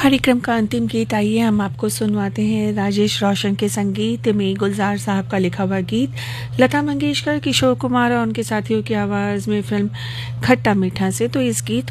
कार्यक्रम का अंतिम गीत आइए हम आपको सुनवाते हैं राजेश रोशन के संगीत में गुलजार साहब का लिखा हुआ गीत लता मंगेशकर, किशोर कुमार और उनके साथियों की आवाज़ में फिल्म खट्टा मीठा से। तो इस गीत